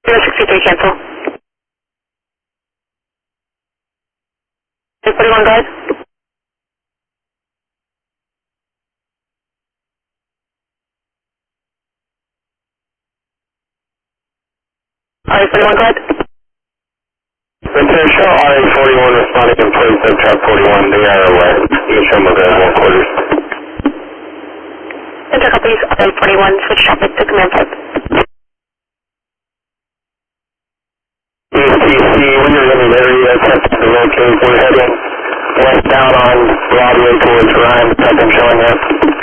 063, cancel. 41, go ahead. Alright, 41, go ahead. Ventura, show RA41 responding in place of truck 41, they are west. You can show them available quarters. Ventura, please, RA41, switch traffic to command 5. ESTC, when you're in the area, attempt to locate, we're heading westbound on Broadway towards Ryan, second showing up.